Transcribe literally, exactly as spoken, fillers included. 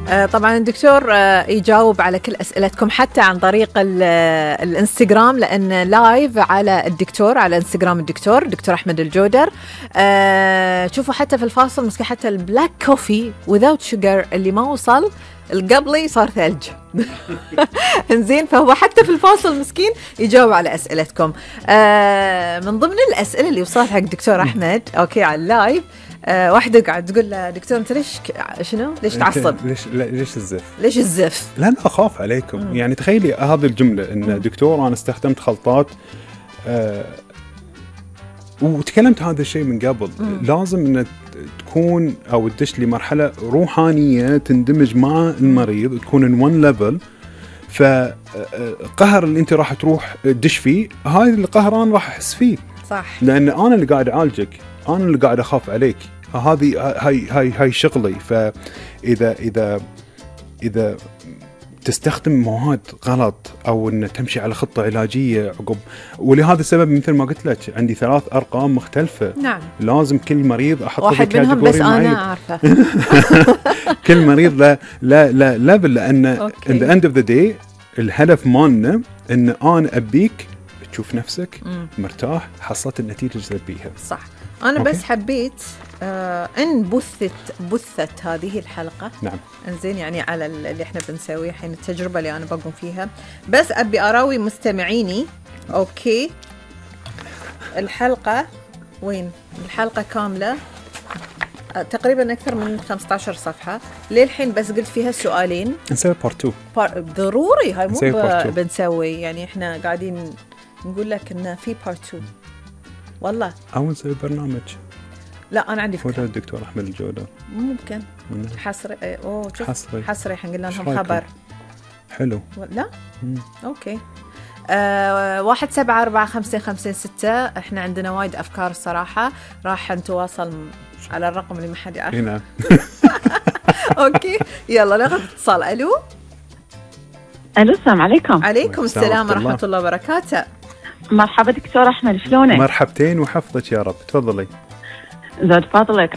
آه طبعا الدكتور آه يجاوب على كل أسئلتكم حتى عن طريق الانستغرام، لأن لايف على الدكتور على انستغرام الدكتور دكتور أحمد الجودر. آه شوفوا حتى في الفاصل مسكين حتى البلاك كوفي without sugar اللي ما وصل القبلي صار ثلج. انزين، فهو حتى في الفاصل مسكين يجاوب على أسئلتكم. آه من ضمن الأسئلة اللي وصلت حق دكتور أحمد أوكي على اللايف، آه واحدة قاعد تقول له دكتور أنت ليش ك... شنو ليش تعصب؟ ليش ليش الزف؟ ليش الزف؟ لأن أخاف عليكم. مم. يعني تخيلي هذه الجملة إن مم. دكتور أنا استخدمت خلطات آه وتكلمت هذا الشيء من قبل. مم. لازم إن تكون أو تدش لمرحلة روحانية تندمج مع المريض، تكون in one level. فقهر اللي أنت راح تروح تدش فيه هاي القهر أنا راح أحس فيه. صح. لأن أنا اللي قاعد أعالجك، أنا اللي قاعد أخاف عليك. هذه هاي هاي هاي شغلي. فإذا إذا إذا تستخدم مواد غلط أو إن تمشي على خطة علاجية عقب، ولهذا السبب مثل ما قلت لك عندي ثلاث أرقام مختلفة. نعم. لازم كل مريض أحط واحد منهم بس أنا عارفة. كل مريض لا لا لا ليفل، لأن in the end of the day الهدف مالنا إن أنا أبيك تشوف نفسك مم. مرتاح، حصلت النتيجة اللي تبيها. صح. أنا أوكي. بس حبيت آه إن بثت بثت هذه الحلقة. نعم. إنزين يعني على اللي إحنا بنسويه حين التجربة اللي أنا بقوم فيها، بس أبي أراوي مستمعيني. أوكي. الحلقة وين؟ الحلقة كاملة آه تقريبا أكثر من خمسة عشر صفحة للحين، بس قلت فيها سؤالين. نسوي بارت تو. بار... ضروري هاي مو ب... بنسوي يعني إحنا قاعدين نقول لك إن في بارت تو. والله أو نسوي برنامج. لا أنا عندي فكرة. الدكتور أحمد الجودر ممكن حصري. أوه شوف حصري حصري حنقول لهم خبر حلو. لا مم. أوكي. آه واحد سبعة أربعة خمسة خمسة ستة. إحنا عندنا وايد أفكار الصراحة، راح نتواصل على الرقم اللي ما حد يعرف. هنا. أوكي يلا ناخذ اتصال. ألو. ألو السلام عليكم. عليكم السلام ورحمة الله وبركاته. مرحبا دكتور أحمد، شلونك؟ مرحبتين وحفظك يا رب. تفضلي. زاد فاضلك.